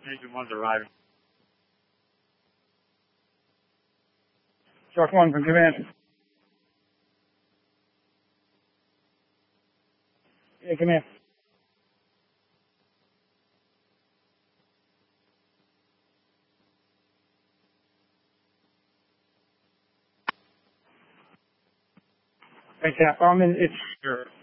Agent 1's arriving. Shark 1 from command. Yeah, command. Thanks, yeah. It's Sure.